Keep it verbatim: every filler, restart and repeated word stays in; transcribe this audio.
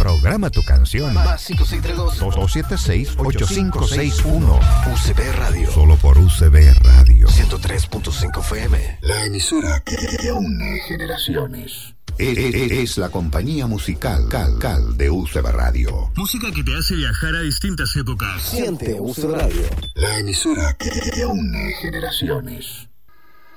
Programa tu canción. Más cinco seis tres dos, dos siete seis, ocho cinco seis uno. U C B Radio. Solo por U C B Radio. ciento tres punto cinco F M. La emisora que une generaciones. Es la compañía musical Cal Cal de U C B Radio. Música que te hace viajar a distintas épocas. Siente U C B Radio. La emisora que une generaciones.